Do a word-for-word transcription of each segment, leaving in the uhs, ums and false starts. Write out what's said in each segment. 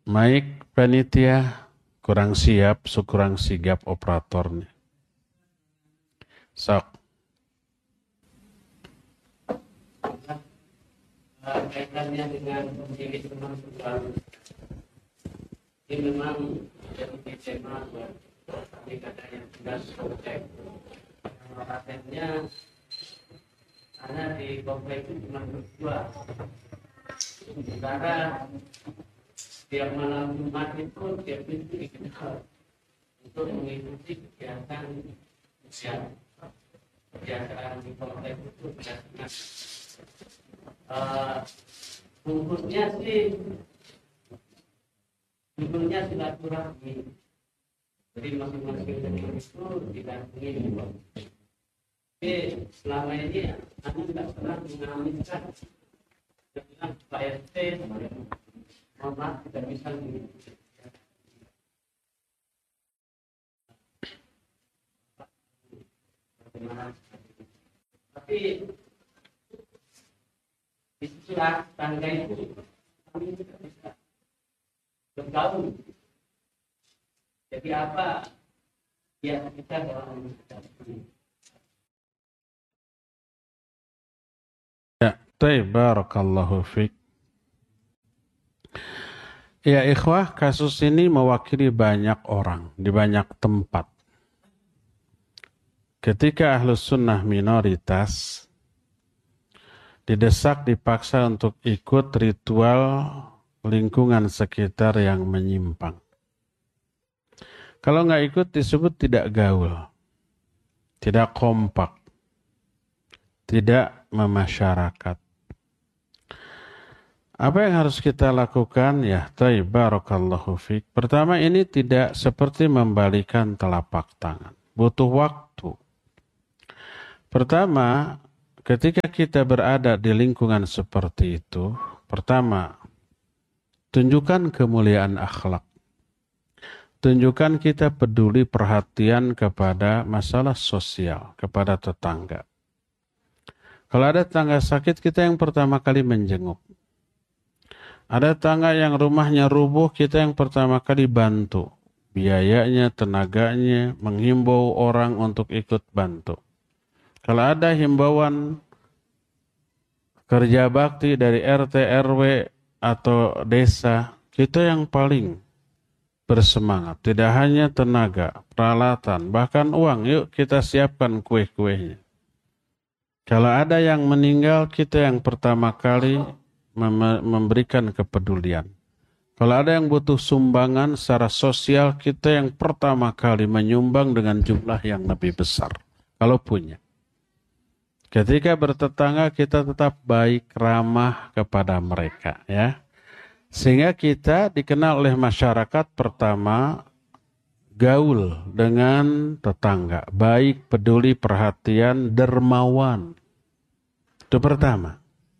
Maik panitia kurang siap, kurang sigap operatornya. Sok. Kaitannya dengan pemilik kemampuan ini memang jadi tema di kata yang sudah selesai. Patennya hanya di kompleks itu cuma berdua. Sementara tiap malam Jumat itu tiap minggu dikenal untuk mengikuti kegiatan usia kegiatan di kompleks itu biasanya. Uh, Bungkusnya sih judulnya silaturahmi. Jadi masing-masing negeri itu didampingi. Tapi selama ini aku tidak pernah mengalamikan dengan P R T, mama tidak bisa mengikuti. Tapi istilah tangga itu kami tidak bisa bergaul. Jadi apa yang kita dalam menghadapi? Ya, baik, barakallahu fiik. Ya ikhwah, kasus ini mewakili banyak orang di banyak tempat. Ketika Ahlus Sunnah minoritas didesak, dipaksa untuk ikut ritual lingkungan sekitar yang menyimpang. Kalau nggak ikut disebut tidak gaul, tidak kompak, tidak memasyarakat. Apa yang harus kita lakukan? Ya, taib, barakallahu fiik. Pertama, ini tidak seperti membalikan telapak tangan. Butuh waktu. Pertama, ketika kita berada di lingkungan seperti itu, pertama, tunjukkan kemuliaan akhlak. Tunjukkan kita peduli perhatian kepada masalah sosial, kepada tetangga. Kalau ada tetangga sakit, kita yang pertama kali menjenguk. Ada tetangga yang rumahnya rubuh, kita yang pertama kali bantu. Biayanya, tenaganya, menghimbau orang untuk ikut bantu. Kalau ada himbauan kerja bakti dari R T R W atau desa, kita yang paling bersemangat. Tidak hanya tenaga, peralatan, bahkan uang. Yuk kita siapkan kue-kuenya. Kalau ada yang meninggal, kita yang pertama kali mem- memberikan kepedulian. Kalau ada yang butuh sumbangan secara sosial, kita yang pertama kali menyumbang dengan jumlah yang lebih besar. Kalau punya. Ketika bertetangga, kita tetap baik, ramah kepada mereka, ya. Sehingga kita dikenal oleh masyarakat pertama gaul dengan tetangga, baik, peduli, perhatian, dermawan. Itu pertama.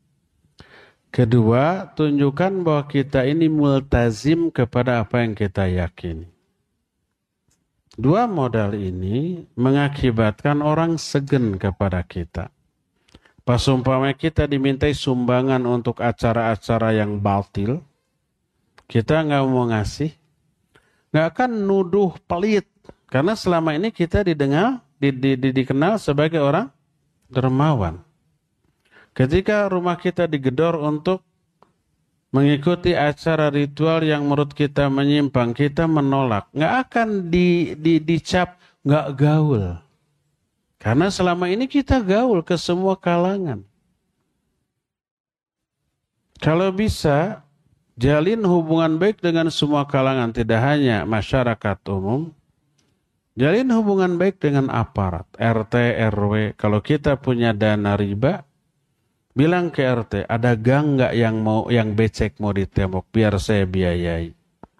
Kedua, tunjukkan bahwa kita ini multazim kepada apa yang kita yakini. Dua modal ini mengakibatkan orang segen kepada kita. Pas umpamanya kita dimintai sumbangan untuk acara-acara yang batil, kita nggak mau ngasih, nggak akan nuduh pelit, karena selama ini kita didengar, di, di, di, dikenal sebagai orang dermawan. Ketika rumah kita digedor untuk mengikuti acara ritual yang menurut kita menyimpang, kita menolak, nggak akan di, di, dicap nggak gaul. Karena selama ini kita gaul ke semua kalangan. Kalau bisa, jalin hubungan baik dengan semua kalangan, tidak hanya masyarakat umum. Jalin hubungan baik dengan aparat, R T, R W. Kalau kita punya dana riba, bilang ke R T, ada gang nggak yang mau yang becek mau ditembok, biar saya biayai.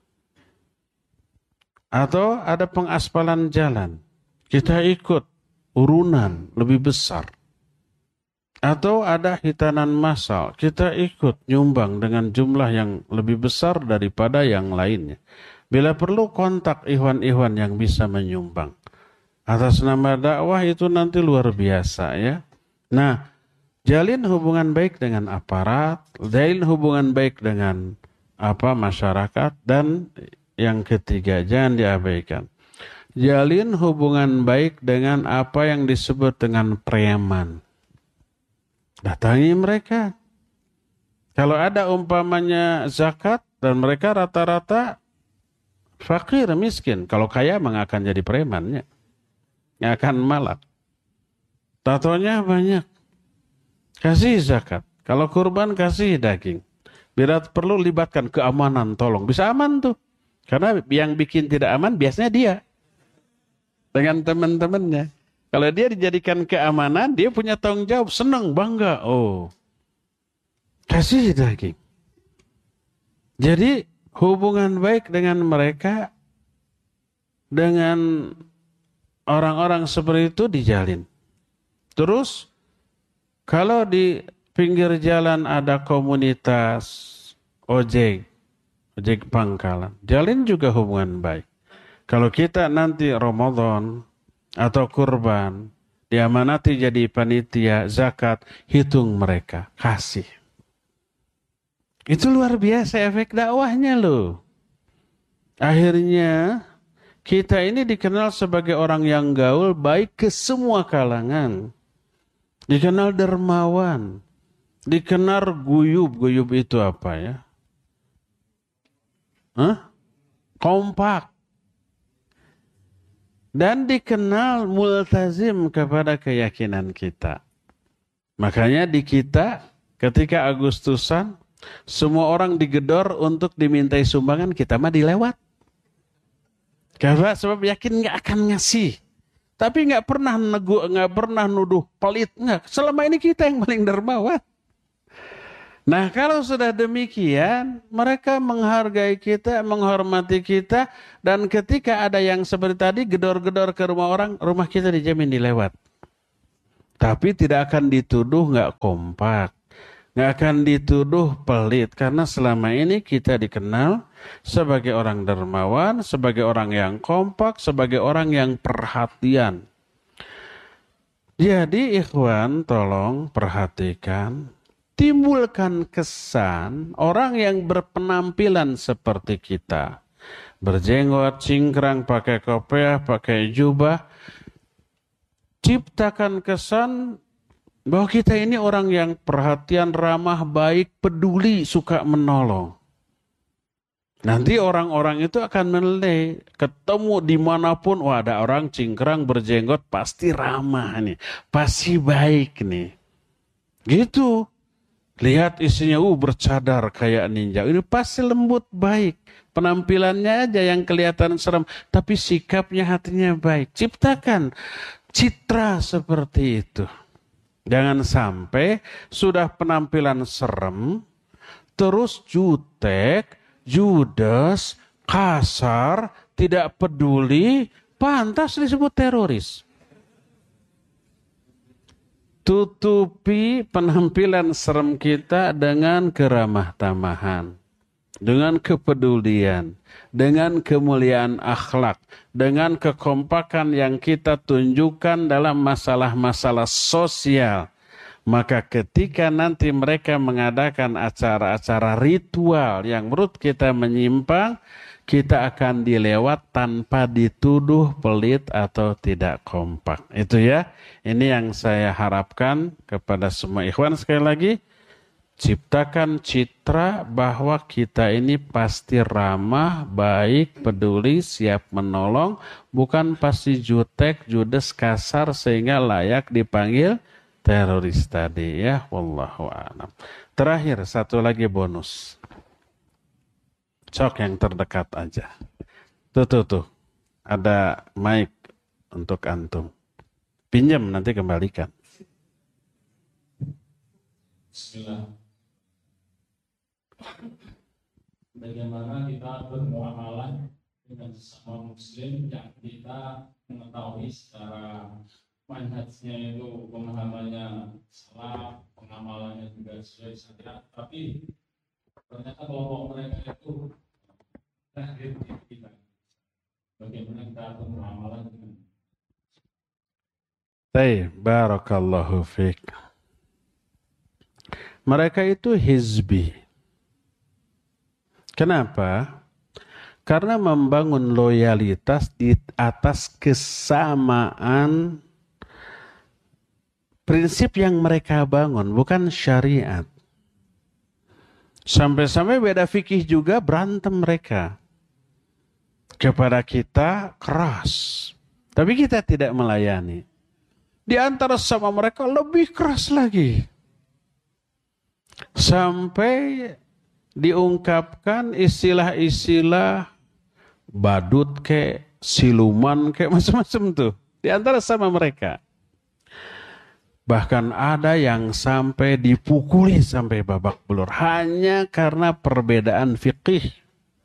Atau ada pengaspalan jalan, kita ikut. Urunan lebih besar. Atau ada hitanan massal, kita ikut nyumbang dengan jumlah yang lebih besar daripada yang lainnya. Bila perlu kontak ikhwan-ikhwan yang bisa menyumbang. Atas nama dakwah itu nanti luar biasa ya. Nah, jalin hubungan baik dengan aparat, jalin hubungan baik dengan apa masyarakat. Dan yang ketiga, jangan diabaikan, jalin hubungan baik dengan apa yang disebut dengan preman. Datangi mereka. Kalau ada umpamanya zakat dan mereka rata-rata fakir, miskin. Kalau kaya memang akan jadi premannya. Nggak akan malak. Tatonya banyak. Kasih zakat. Kalau kurban kasih daging. Bila perlu libatkan keamanan, tolong. Bisa aman tuh. Karena yang bikin tidak aman biasanya dia. Dengan teman-temannya. Kalau dia dijadikan keamanan, dia punya tanggung jawab. Senang, bangga. Oh. Kasih daging. Jadi hubungan baik dengan mereka, dengan orang-orang seperti itu dijalin. Terus kalau di pinggir jalan ada komunitas ojek, ojek pangkalan, jalin juga hubungan baik. Kalau kita nanti Ramadan atau kurban, diamanati jadi panitia zakat, hitung mereka, kasih. Itu luar biasa efek dakwahnya loh. Akhirnya kita ini dikenal sebagai orang yang gaul baik ke semua kalangan. Dikenal dermawan. Dikenal guyub. Guyub itu apa ya? Hah? Kompak. Dan dikenal multazim kepada keyakinan kita. Makanya di kita ketika Agustusan, semua orang digedor untuk dimintai sumbangan, kita mah dilewat. Karena sebab yakin nggak akan ngasih. Tapi nggak pernah negu, nggak pernah nuduh pelit, nggak. Selama ini kita yang paling dermawan. Nah kalau sudah demikian, mereka menghargai kita, menghormati kita, dan ketika ada yang seperti tadi gedor-gedor ke rumah orang, rumah kita dijamin dilewat. Tapi tidak akan dituduh nggak kompak. Nggak akan dituduh pelit, karena selama ini kita dikenal sebagai orang dermawan, sebagai orang yang kompak, sebagai orang yang perhatian. Jadi ikhwan, tolong perhatikan, timbulkan kesan orang yang berpenampilan seperti kita. Berjenggot, cingkrang, pakai kopiah, pakai jubah. Ciptakan kesan bahwa kita ini orang yang perhatian, ramah, baik, peduli, suka menolong. Nanti orang-orang itu akan menilai, ketemu dimanapun, wah ada orang cingkrang berjenggot, pasti ramah nih, pasti baik nih. Gitu. Lihat isinya, uh bercadar kayak ninja, ini pasti lembut, baik. Penampilannya aja yang kelihatan serem, tapi sikapnya, hatinya baik. Ciptakan citra seperti itu. Jangan sampai sudah penampilan serem, terus jutek, judes, kasar, tidak peduli, pantas disebut teroris. Tutupi penampilan serem kita dengan keramah tamahan, dengan kepedulian, dengan kemuliaan akhlak, dengan kekompakan yang kita tunjukkan dalam masalah-masalah sosial. Maka ketika nanti mereka mengadakan acara-acara ritual yang menurut kita menyimpang, kita akan dilewat tanpa dituduh pelit atau tidak kompak. Itu ya, ini yang saya harapkan kepada semua ikhwan. Sekali lagi, ciptakan citra bahwa kita ini pasti ramah, baik, peduli, siap menolong, bukan pasti jutek, judes, kasar sehingga layak dipanggil teroris tadi ya. Wallahu a'lam. Terakhir satu lagi bonus. Cok yang terdekat aja. Tuh tuh tuh. Ada mic untuk antum. Pinjam nanti kembalikan. Bismillah. Bagaimana kita bermuamalah dengan sesama muslim yang kita mengetahui secara manhajnya itu pemahamannya salah, pengamalannya juga sesuai syariat, tapi ternyata kelompok mereka itu terakhir di kita. Bagaimana kita bermuamalah dengan Baik, barakallahu fiik. Mereka itu hizbi. Kenapa? Karena membangun loyalitas di atas kesamaan prinsip yang mereka bangun, bukan syariat. Sampai-sampai beda fikih juga berantem mereka. Kepada kita keras, tapi kita tidak melayani. Di antara sama mereka lebih keras lagi. Sampai diungkapkan istilah-istilah badut kek, siluman kek, macam-macam tuh. Di antara sama mereka. Bahkan ada yang sampai dipukuli sampai babak belur. Hanya karena perbedaan fikih.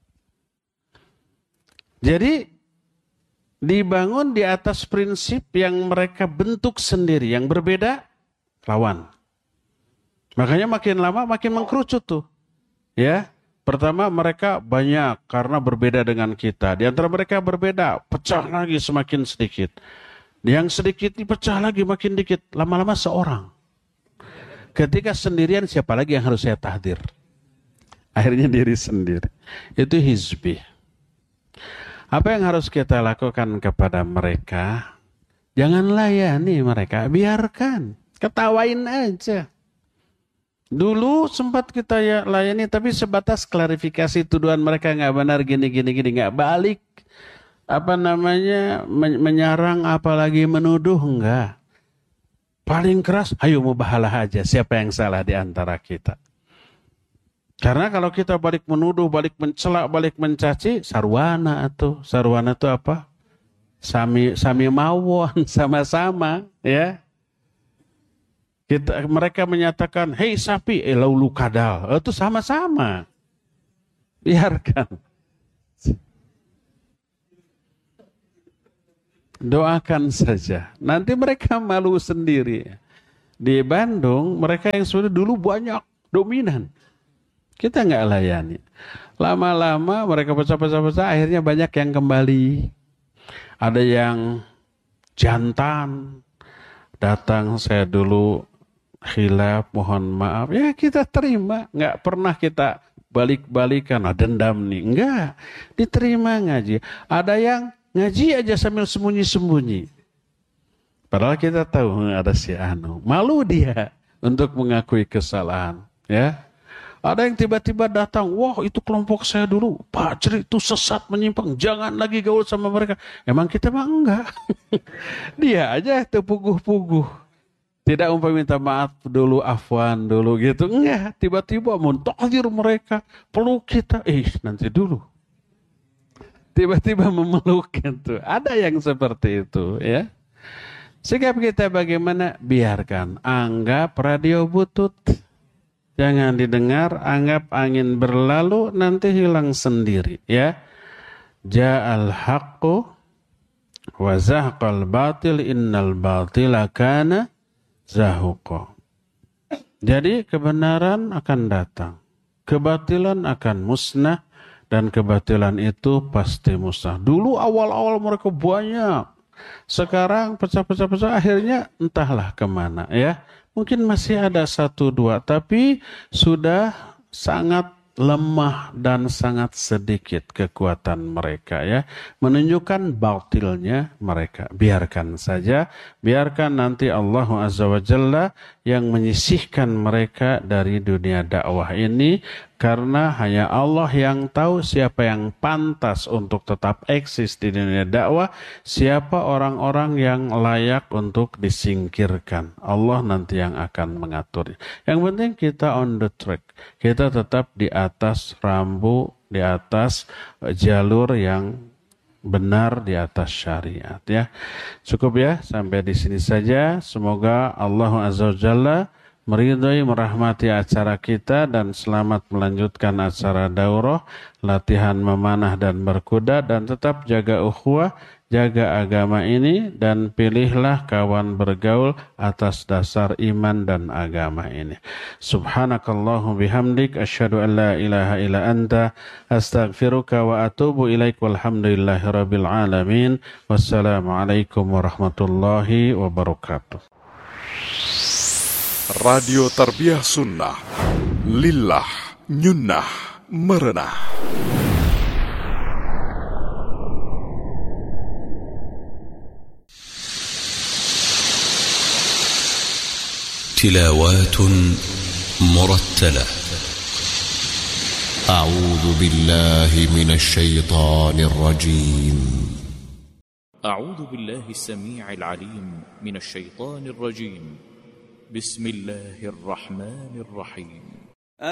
Jadi dibangun di atas prinsip yang mereka bentuk sendiri. Yang berbeda, lawan. Makanya makin lama makin mengkerucut tuh. Ya, pertama mereka banyak karena berbeda dengan kita. Di antara mereka berbeda, pecah lagi semakin sedikit. Yang sedikit dipecah lagi makin dikit. Lama-lama seorang. Ketika sendirian siapa lagi yang harus saya tahdir? Akhirnya diri sendiri. Itu hizbi. Apa yang harus kita lakukan kepada mereka? Jangan layani mereka, biarkan. Ketawain aja. Dulu sempat kita ya layani, tapi sebatas klarifikasi tuduhan mereka nggak benar, gini, gini, gini. Nggak balik, apa namanya, menyerang apalagi menuduh, enggak. Paling keras, ayo mubahalah aja, siapa yang salah di antara kita. Karena kalau kita balik menuduh, balik mencela, balik mencaci, sarwana atau sarwana itu apa? Sami sami mawon, sama-sama, ya. Kita mereka menyatakan, "Hei sapi, eh laulu kadal." Itu sama-sama. Biarkan. Doakan saja. Nanti mereka malu sendiri. Di Bandung, mereka yang sudah dulu banyak, dominan. Kita nggak layani. Lama-lama mereka pecah-pecah-pecah, akhirnya banyak yang kembali. Ada yang jantan. Datang saya dulu khilaf, mohon maaf. Ya kita terima. Nggak pernah kita balik-balikan. Ah, dendam nih. Enggak. Diterima ngaji. Ada yang ngaji aja sambil sembunyi-sembunyi. Padahal kita tahu ada si Anu. Malu dia untuk mengakui kesalahan. Ya. Ada yang tiba-tiba datang, wah itu kelompok saya dulu, Pak Ceri itu sesat menyimpang, jangan lagi gaul sama mereka. Emang kita mah enggak. Dia aja itu puguh-puguh. Tidak umpamanya minta maaf dulu, afwan dulu gitu. Enggak, tiba-tiba mentahdir mereka, peluk kita. Eh nanti dulu. Tiba-tiba memeluk itu. Ada yang seperti itu ya. Sikap kita bagaimana? Biarkan, anggap radio butut. Jangan didengar, anggap angin berlalu, nanti hilang sendiri. Ya, ja'al haqqu wa zahqal batil innal batila kana zahuqa. Jadi kebenaran akan datang, kebatilan akan musnah, dan kebatilan itu pasti musnah. Dulu awal-awal mereka banyak, sekarang pecah-pecah-pecah, akhirnya entahlah kemana ya. Mungkin masih ada satu dua, tapi sudah sangat lemah dan sangat sedikit kekuatan mereka ya. Menunjukkan batilnya mereka. Biarkan saja, biarkan nanti Allah Azza wa Jalla yang menyisihkan mereka dari dunia dakwah ini. Karena hanya Allah yang tahu siapa yang pantas untuk tetap eksis di dunia dakwah, siapa orang-orang yang layak untuk disingkirkan. Allah nanti yang akan mengaturnya. Yang penting kita on the track. Kita tetap di atas rambu, di atas jalur yang benar, di atas syariat ya. Cukup ya, sampai di sini saja. Semoga Allah Azza wa Jalla meridhai, merahmati acara kita dan selamat melanjutkan acara daurah, latihan memanah dan berkuda, dan tetap jaga ukhuwah, jaga agama ini, dan pilihlah kawan bergaul atas dasar iman dan agama ini. Subhanakallahu bihamdik, asyhadu an la ilaha illa anta, astaghfiruka wa atubu ilaik, walhamdulillahi rabbil alamin. Wassalamualaikum warahmatullahi wabarakatuh. Radio Tarbiyah Sunnah Lillah Nyunnah merenah. تلاوات مرتلة. أعوذ بالله من الشيطان الرجيم. أعوذ بالله السميع العليم من الشيطان الرجيم. بسم الله الرحمن الرحيم.